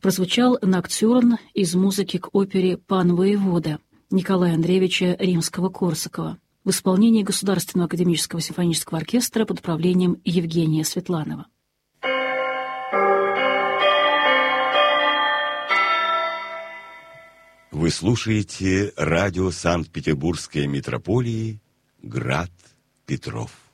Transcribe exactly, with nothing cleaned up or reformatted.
прозвучал ноктюрн из музыки к опере «Пан воевода» Николая Андреевича Римского-Корсакова в исполнении Государственного академического симфонического оркестра под управлением Евгения Светланова. Вы слушаете радио Санкт-Петербургской митрополии «Град Петров».